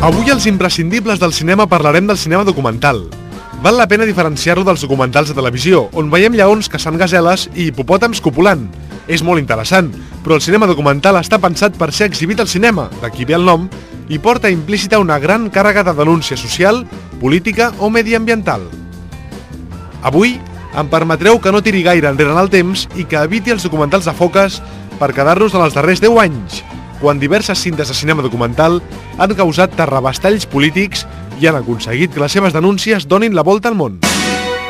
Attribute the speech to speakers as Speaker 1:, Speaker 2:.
Speaker 1: Avui als imprescindibles del cinema parlarem del cinema documental. Val la pena diferenciar-lo dels documentals de televisió, on veiem lleons caçant gaseles i hipopòtams copulant. És molt interessant, però el cinema documental està pensat per ser exhibit al cinema, d'aquí ve el nom, i porta implícita una gran càrrega de denúncia social, política o mediambiental. Avui em permetreu que no tiri gaire enrere en el temps i que eviti els documentals de foques per quedar-nos en els darrers 10 anys, quan diverses cintes de cinema documental han causat terrabastalls polítics i han aconseguit que les seves denúncies donin la volta al món.